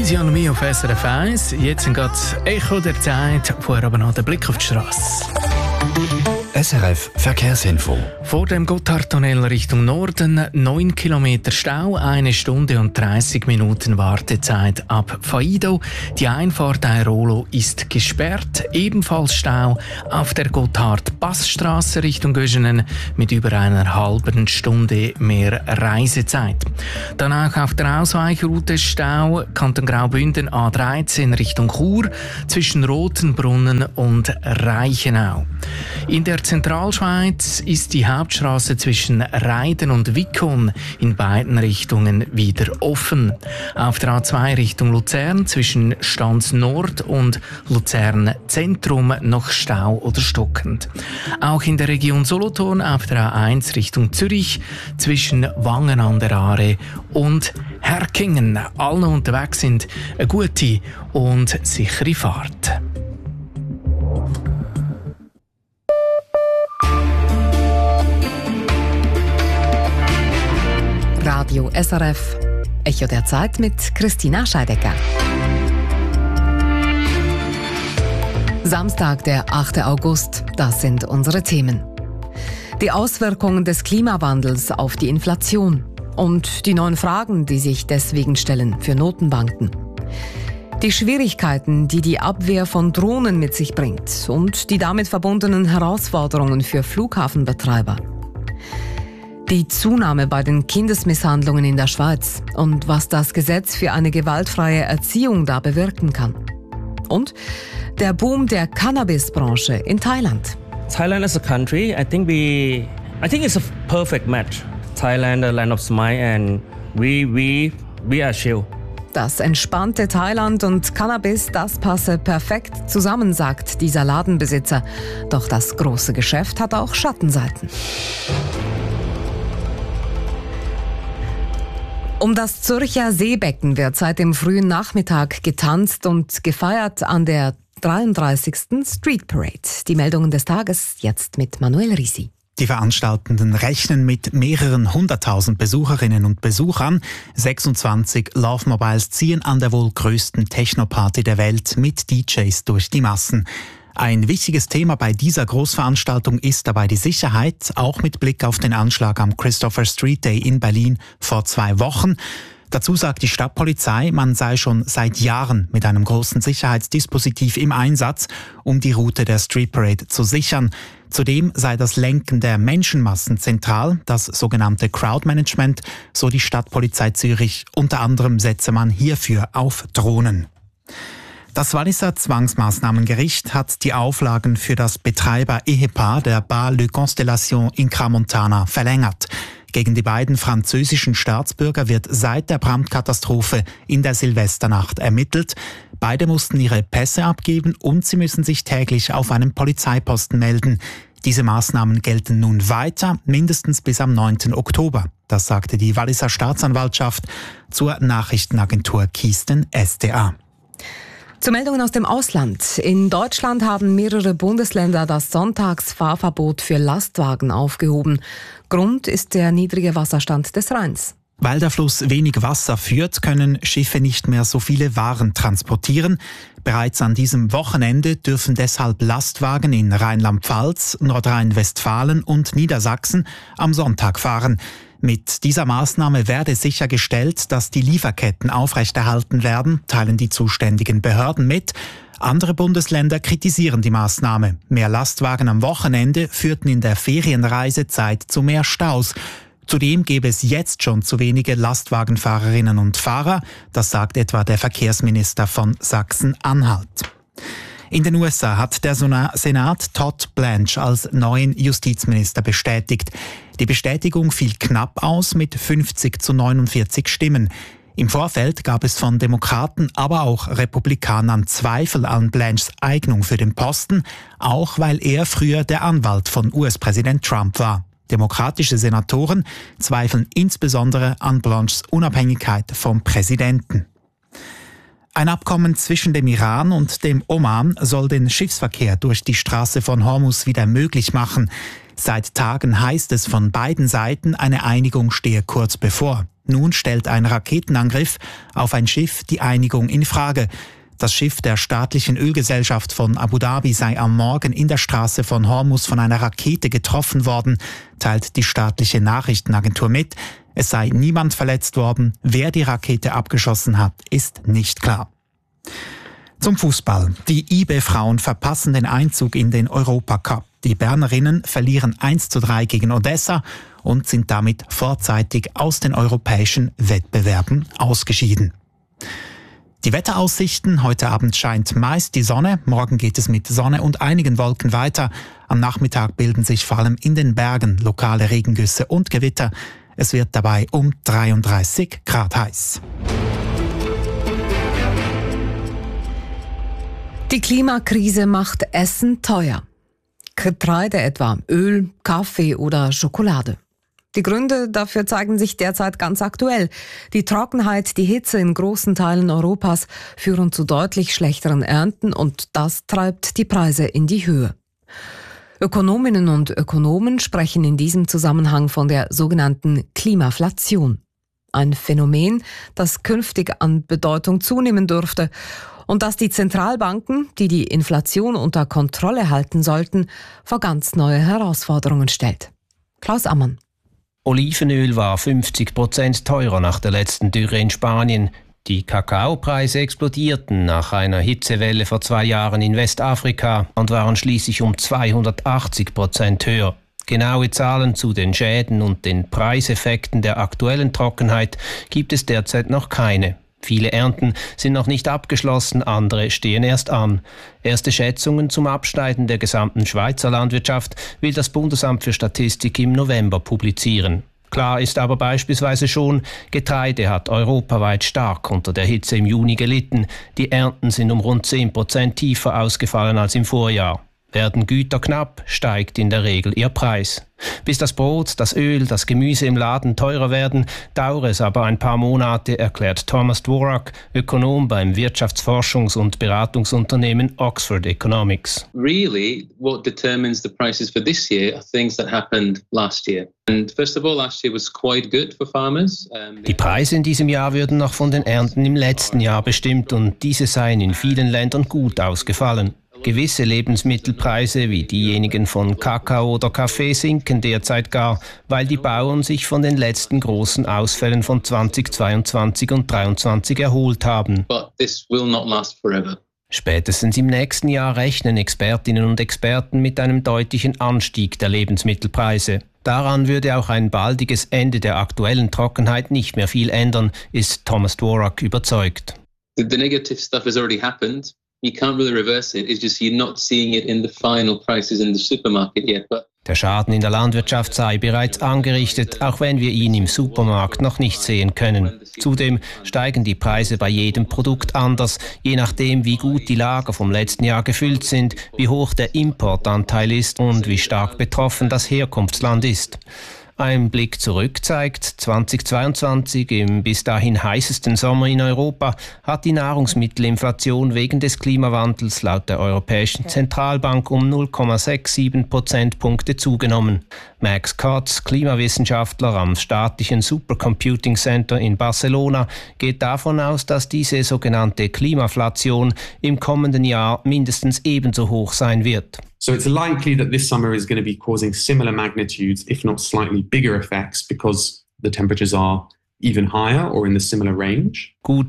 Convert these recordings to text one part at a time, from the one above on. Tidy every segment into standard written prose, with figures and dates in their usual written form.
Easy on Me auf SRF 1. Jetzt sind gerade das Echo der Zeit, vorher aber noch der Blick auf die Straße. SRF Verkehrsinfo. Vor dem Gotthardtunnel Richtung Norden 9 Kilometer Stau, 1 Stunde und 30 Minuten Wartezeit ab Faido. Die Einfahrt Airolo ist gesperrt. Ebenfalls Stau auf der Gotthard-Passstrasse Richtung Göschenen mit über einer halben Stunde mehr Reisezeit. Danach auf der Ausweichroute Stau Kanton Graubünden A13 Richtung Chur zwischen Rotenbrunnen und Reichenau. In der Zentralschweiz ist die Hauptstrasse zwischen Reiden und Wickon in beiden Richtungen wieder offen. Auf der A2 Richtung Luzern zwischen Stanz Nord und Luzern Zentrum noch Stau oder stockend. Auch in der Region Solothurn auf der A1 Richtung Zürich zwischen Wangen an der Aare und Herkingen. Alle unterwegs sind eine gute und sichere Fahrt. Radio SRF, Echo der Zeit mit Christina Scheidecker. Samstag, der 8. August, das sind unsere Themen. Die Auswirkungen des Klimawandels auf die Inflation und die neuen Fragen, die sich deswegen stellen für Notenbanken. Die Schwierigkeiten, die die Abwehr von Drohnen mit sich bringt und die damit verbundenen Herausforderungen für Flughafenbetreiber. Die Zunahme bei den Kindesmisshandlungen in der Schweiz und was das Gesetz für eine gewaltfreie Erziehung da bewirken kann. Und der Boom der Cannabisbranche in Thailand. Thailand as a country, I think it's a perfect match. Thailand, the land of smile, and we are chill. Das entspannte Thailand und Cannabis, das passe perfekt zusammen, sagt dieser Ladenbesitzer. Doch das große Geschäft hat auch Schattenseiten. Um das Zürcher Seebecken wird seit dem frühen Nachmittag getanzt und gefeiert an der 33. Street Parade. Die Meldungen des Tages jetzt mit Manuel Risi. Die Veranstaltenden rechnen mit mehreren 100.000 Besucherinnen und Besuchern. 26 Love Mobiles ziehen an der wohl größten Techno-Party der Welt mit DJs durch die Massen. Ein wichtiges Thema bei dieser Großveranstaltung ist dabei die Sicherheit, auch mit Blick auf den Anschlag am Christopher Street Day in Berlin vor 2 Wochen. Dazu sagt die Stadtpolizei, man sei schon seit Jahren mit einem großen Sicherheitsdispositiv im Einsatz, um die Route der Street Parade zu sichern. Zudem sei das Lenken der Menschenmassen zentral, das sogenannte Crowdmanagement, so die Stadtpolizei Zürich. Unter anderem setze man hierfür auf Drohnen. Das Walliser Zwangsmaßnahmengericht hat die Auflagen für das Betreiber-Ehepaar der Bar Le Constellation in Crans-Montana verlängert. Gegen die beiden französischen Staatsbürger wird seit der Brandkatastrophe in der Silvesternacht ermittelt. Beide mussten ihre Pässe abgeben und sie müssen sich täglich auf einem Polizeiposten melden. Diese Maßnahmen gelten nun weiter, mindestens bis am 9. Oktober. Das sagte die Walliser Staatsanwaltschaft zur Nachrichtenagentur Kisten SDA. Zu Meldungen aus dem Ausland. In Deutschland haben mehrere Bundesländer das Sonntagsfahrverbot für Lastwagen aufgehoben. Grund ist der niedrige Wasserstand des Rheins. Weil der Fluss wenig Wasser führt, können Schiffe nicht mehr so viele Waren transportieren. Bereits an diesem Wochenende dürfen deshalb Lastwagen in Rheinland-Pfalz, Nordrhein-Westfalen und Niedersachsen am Sonntag fahren. Mit dieser Maßnahme werde sichergestellt, dass die Lieferketten aufrechterhalten werden, teilen die zuständigen Behörden mit. Andere Bundesländer kritisieren die Maßnahme. Mehr Lastwagen am Wochenende führten in der Ferienreisezeit zu mehr Staus. Zudem gäbe es jetzt schon zu wenige Lastwagenfahrerinnen und Fahrer, das sagt etwa der Verkehrsminister von Sachsen-Anhalt. In den USA hat der Senat Todd Blanche als neuen Justizminister bestätigt. Die Bestätigung fiel knapp aus mit 50-49 Stimmen. Im Vorfeld gab es von Demokraten, aber auch Republikanern Zweifel an Blanches Eignung für den Posten, auch weil er früher der Anwalt von US-Präsident Trump war. Demokratische Senatoren zweifeln insbesondere an Blanches Unabhängigkeit vom Präsidenten. Ein Abkommen zwischen dem Iran und dem Oman soll den Schiffsverkehr durch die Straße von Hormuz wieder möglich machen. Seit Tagen heißt es von beiden Seiten, eine Einigung stehe kurz bevor. Nun stellt ein Raketenangriff auf ein Schiff die Einigung in Frage. Das Schiff der staatlichen Ölgesellschaft von Abu Dhabi sei am Morgen in der Straße von Hormuz von einer Rakete getroffen worden, teilt die staatliche Nachrichtenagentur mit. Es sei niemand verletzt worden. Wer die Rakete abgeschossen hat, ist nicht klar. Zum Fußball. Die IB-Frauen verpassen den Einzug in den Europacup. Die Bernerinnen verlieren 1:3 gegen Odessa und sind damit vorzeitig aus den europäischen Wettbewerben ausgeschieden. Die Wetteraussichten: Heute Abend scheint meist die Sonne, morgen geht es mit Sonne und einigen Wolken weiter. Am Nachmittag bilden sich vor allem in den Bergen lokale Regengüsse und Gewitter. Es wird dabei um 33 Grad heiß. Die Klimakrise macht Essen teuer. Getreide etwa, Öl, Kaffee oder Schokolade. Die Gründe dafür zeigen sich derzeit ganz aktuell. Die Trockenheit, die Hitze in großen Teilen Europas führen zu deutlich schlechteren Ernten und das treibt die Preise in die Höhe. Ökonominnen und Ökonomen sprechen in diesem Zusammenhang von der sogenannten Klimaflation. Ein Phänomen, das künftig an Bedeutung zunehmen dürfte und das die Zentralbanken, die die Inflation unter Kontrolle halten sollten, vor ganz neue Herausforderungen stellt. Klaus Ammann. Olivenöl war 50% teurer nach der letzten Dürre in Spanien. Die Kakaopreise explodierten nach einer Hitzewelle vor 2 Jahren in Westafrika und waren schließlich um 280% höher. Genaue Zahlen zu den Schäden und den Preiseffekten der aktuellen Trockenheit gibt es derzeit noch keine. Viele Ernten sind noch nicht abgeschlossen, andere stehen erst an. Erste Schätzungen zum Abschneiden der gesamten Schweizer Landwirtschaft will das Bundesamt für Statistik im November publizieren. Klar ist aber beispielsweise schon, Getreide hat europaweit stark unter der Hitze im Juni gelitten. Die Ernten sind um rund 10% tiefer ausgefallen als im Vorjahr. Werden Güter knapp, steigt in der Regel ihr Preis. Bis das Brot, das Öl, das Gemüse im Laden teurer werden, dauere es aber ein paar Monate, erklärt Thomas Dvorak, Ökonom beim Wirtschaftsforschungs- und Beratungsunternehmen Oxford Economics. Really, what determines the prices for this year are things that happened last year. And first of all, last year was quite good for farmers. Die Preise in diesem Jahr würden noch von den Ernten im letzten Jahr bestimmt und diese seien in vielen Ländern gut ausgefallen. Gewisse Lebensmittelpreise wie diejenigen von Kakao oder Kaffee sinken derzeit gar, weil die Bauern sich von den letzten großen Ausfällen von 2022 und 2023 erholt haben. But this will not last forever. Spätestens im nächsten Jahr rechnen Expertinnen und Experten mit einem deutlichen Anstieg der Lebensmittelpreise. Daran würde auch ein baldiges Ende der aktuellen Trockenheit nicht mehr viel ändern, ist Thomas Dvorak überzeugt. The negative stuff has already happened. You can't really reverse it. It's just you're not seeing it in the final prices in the supermarket yet. But der Schaden in der Landwirtschaft sei bereits angerichtet, auch wenn wir ihn im Supermarkt noch nicht sehen können. Zudem steigen die Preise bei jedem Produkt anders, je nachdem, wie gut die Lager vom letzten Jahr gefüllt sind, wie hoch der Importanteil ist und wie stark betroffen das Herkunftsland ist. Ein Blick zurück zeigt, 2022, im bis dahin heißesten Sommer in Europa, hat die Nahrungsmittelinflation wegen des Klimawandels laut der Europäischen Zentralbank um 0,67 Prozentpunkte zugenommen. Max Kotz, Klimawissenschaftler am staatlichen Supercomputing Center in Barcelona, geht davon aus, dass diese sogenannte Klimaflation im kommenden Jahr mindestens ebenso hoch sein wird. So it's likely that this summer is going to be causing similar magnitudes, if not slightly bigger effects, because the temperatures are even higher or in the similar range. Gut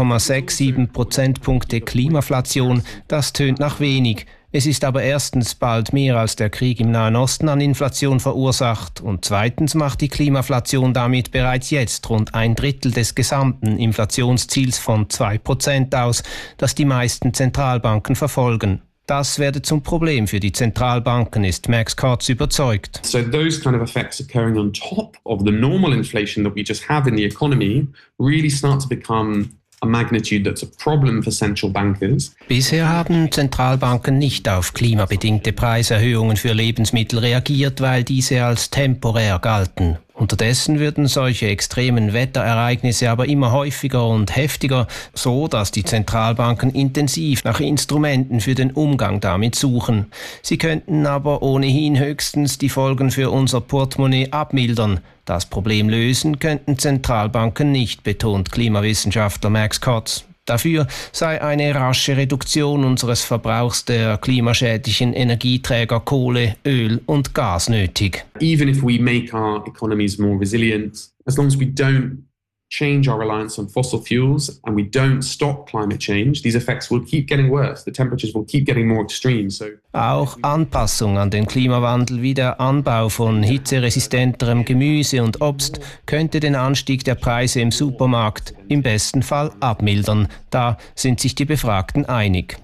0,67 Prozentpunkte Klimaflation, das tönt nach wenig. Es ist aber erstens bald mehr als der Krieg im Nahen Osten an Inflation verursacht und zweitens macht die Klimaflation damit bereits jetzt rund 1/3 des gesamten Inflationsziels von 2% aus, das die meisten Zentralbanken verfolgen. Das werde zum Problem für die Zentralbanken, ist Max Kotz überzeugt. So those kind of effects occurring on top of the normal inflation that we just have in the economy really start to become a magnitude that's a problem for central bankers. Bisher haben Zentralbanken nicht auf klimabedingte Preiserhöhungen für Lebensmittel reagiert, weil diese als temporär galten. Unterdessen würden solche extremen Wetterereignisse aber immer häufiger und heftiger, so dass die Zentralbanken intensiv nach Instrumenten für den Umgang damit suchen. Sie könnten aber ohnehin höchstens die Folgen für unser Portemonnaie abmildern. Das Problem lösen könnten Zentralbanken nicht, betont Klimawissenschaftler Max Kotz. Dafür sei eine rasche Reduktion unseres Verbrauchs der klimaschädlichen Energieträger Kohle, Öl und Gas nötig. Even if we make our economies more resilient, as long as we don't change our reliance on fossil fuels and we don't stop climate change, these effects will keep getting worse. The temperatures will keep getting more extreme. Auch Anpassung an den Klimawandel wie der Anbau von hitzeresistenterem Gemüse und Obst könnte den Anstieg der Preise im Supermarkt im besten Fall abmildern. Da sind sich die Befragten einig.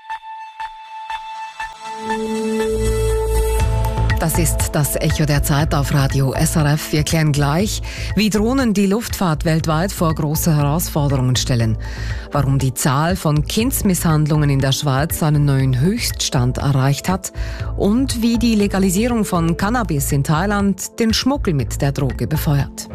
Das ist das Echo der Zeit auf Radio SRF. Wir klären gleich, wie Drohnen die Luftfahrt weltweit vor große Herausforderungen stellen, warum die Zahl von Kindsmisshandlungen in der Schweiz einen neuen Höchststand erreicht hat und wie die Legalisierung von Cannabis in Thailand den Schmuggel mit der Droge befeuert.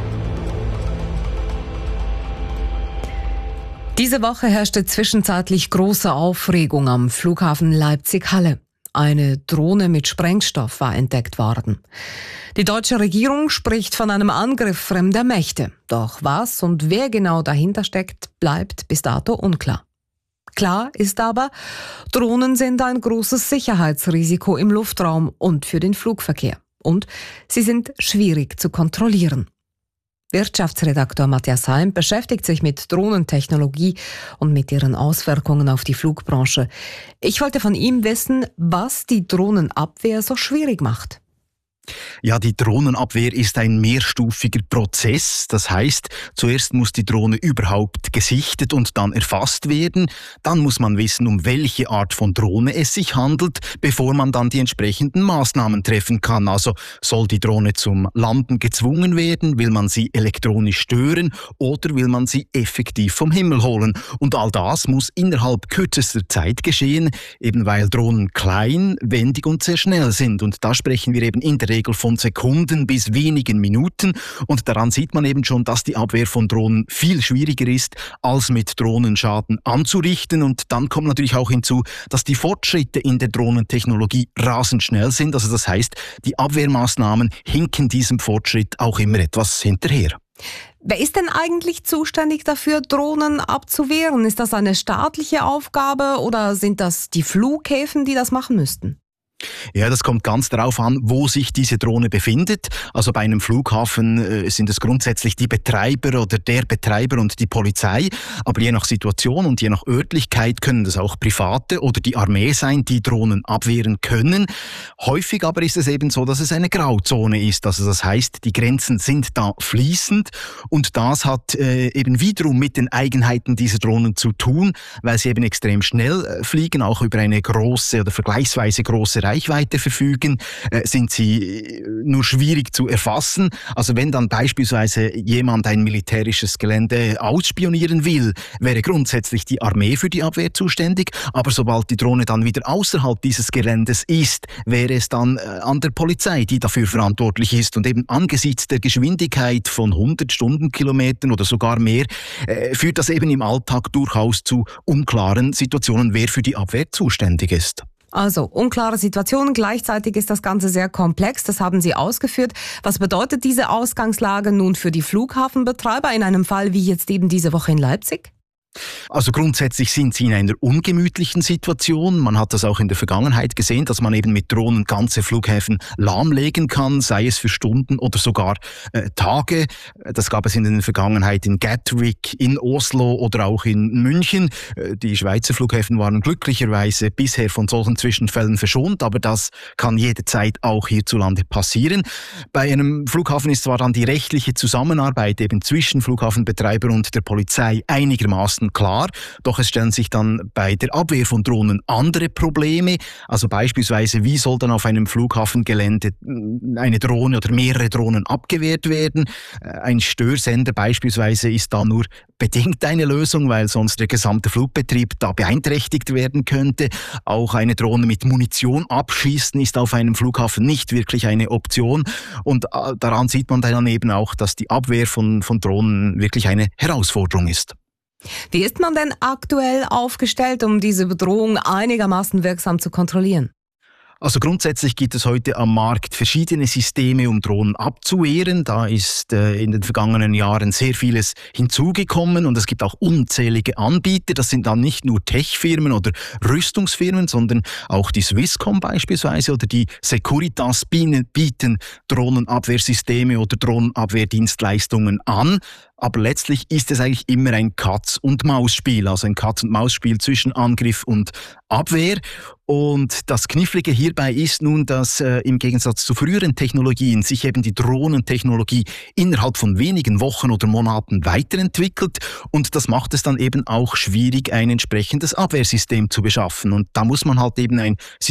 Diese Woche herrschte zwischenzeitlich große Aufregung am Flughafen Leipzig-Halle. Eine Drohne mit Sprengstoff war entdeckt worden. Die deutsche Regierung spricht von einem Angriff fremder Mächte. Doch was und wer genau dahinter steckt, bleibt bis dato unklar. Klar ist aber, Drohnen sind ein großes Sicherheitsrisiko im Luftraum und für den Flugverkehr. Und sie sind schwierig zu kontrollieren. Wirtschaftsredaktor Matthias Heim beschäftigt sich mit Drohnentechnologie und mit ihren Auswirkungen auf die Flugbranche. Ich wollte von ihm wissen, was die Drohnenabwehr so schwierig macht. Ja, die Drohnenabwehr ist ein mehrstufiger Prozess. Das heißt, zuerst muss die Drohne überhaupt gesichtet und dann erfasst werden. Dann muss man wissen, um welche Art von Drohne es sich handelt, bevor man dann die entsprechenden Maßnahmen treffen kann. Also soll die Drohne zum Landen gezwungen werden? Will man sie elektronisch stören? Oder will man sie effektiv vom Himmel holen? Und all das muss innerhalb kürzester Zeit geschehen, eben weil Drohnen klein, wendig und sehr schnell sind. Und da sprechen wir eben in der Regel von Sekunden bis wenigen Minuten. Und daran sieht man eben schon, dass die Abwehr von Drohnen viel schwieriger ist, als mit Drohnen Schaden anzurichten. Und dann kommt natürlich auch hinzu, dass die Fortschritte in der Drohnentechnologie rasend schnell sind. Also das heißt, die Abwehrmaßnahmen hinken diesem Fortschritt auch immer etwas hinterher. Wer ist denn eigentlich zuständig dafür, Drohnen abzuwehren? Ist das eine staatliche Aufgabe oder sind das die Flughäfen, die das machen müssten? Ja, das kommt ganz darauf an, wo sich diese Drohne befindet. Also bei einem Flughafen sind es grundsätzlich die Betreiber oder der Betreiber und die Polizei. Aber je nach Situation und je nach Örtlichkeit können das auch Private oder die Armee sein, die Drohnen abwehren können. Häufig aber ist es eben so, dass es eine Grauzone ist. Also das heißt, die Grenzen sind da fließend und das hat eben wiederum mit den Eigenheiten dieser Drohnen zu tun, weil sie eben extrem schnell fliegen, auch über eine große oder vergleichsweise große Reichweite verfügen, sind sie nur schwierig zu erfassen. Also wenn dann beispielsweise jemand ein militärisches Gelände ausspionieren will, wäre grundsätzlich die Armee für die Abwehr zuständig. Aber sobald die Drohne dann wieder außerhalb dieses Geländes ist, wäre es dann an der Polizei, die dafür verantwortlich ist. Und eben angesichts der Geschwindigkeit von 100 Stundenkilometern oder sogar mehr, führt das eben im Alltag durchaus zu unklaren Situationen, wer für die Abwehr zuständig ist. Also, unklare Situationen, gleichzeitig ist das Ganze sehr komplex, das haben Sie ausgeführt. Was bedeutet diese Ausgangslage nun für die Flughafenbetreiber in einem Fall wie jetzt eben diese Woche in Leipzig? Also grundsätzlich sind sie in einer ungemütlichen Situation. Man hat das auch in der Vergangenheit gesehen, dass man eben mit Drohnen ganze Flughäfen lahmlegen kann, sei es für Stunden oder sogar Tage. Das gab es in der Vergangenheit in Gatwick, in Oslo oder auch in München. Die Schweizer Flughäfen waren glücklicherweise bisher von solchen Zwischenfällen verschont, aber das kann jederzeit auch hierzulande passieren. Bei einem Flughafen ist zwar dann die rechtliche Zusammenarbeit eben zwischen Flughafenbetreiber und der Polizei einigermaßen Flughafen, klar. Doch es stellen sich dann bei der Abwehr von Drohnen andere Probleme. Also beispielsweise, wie soll dann auf einem Flughafengelände eine Drohne oder mehrere Drohnen abgewehrt werden? Ein Störsender beispielsweise ist da nur bedingt eine Lösung, weil sonst der gesamte Flugbetrieb da beeinträchtigt werden könnte. Auch eine Drohne mit Munition abschießen ist auf einem Flughafen nicht wirklich eine Option. Und daran sieht man dann eben auch, dass die Abwehr von Drohnen wirklich eine Herausforderung ist. Wie ist man denn aktuell aufgestellt, um diese Bedrohung einigermaßen wirksam zu kontrollieren? Also grundsätzlich gibt es heute am Markt verschiedene Systeme, um Drohnen abzuwehren. Da ist in den vergangenen Jahren sehr vieles hinzugekommen und es gibt auch unzählige Anbieter. Das sind dann nicht nur Tech-Firmen oder Rüstungsfirmen, sondern auch die Swisscom beispielsweise oder die Securitas bieten Drohnenabwehrsysteme oder Drohnenabwehrdienstleistungen an. Aber letztlich ist es eigentlich immer ein Katz-und-Maus-Spiel, also ein Katz-und-Maus-Spiel zwischen Angriff und Abwehr. Und das Knifflige hierbei ist nun, dass im Gegensatz zu früheren Technologien sich eben die Drohnentechnologie innerhalb von wenigen Wochen oder Monaten weiterentwickelt. Und das macht es dann eben auch schwierig, ein entsprechendes Abwehrsystem zu beschaffen. Und da muss man halt eben ein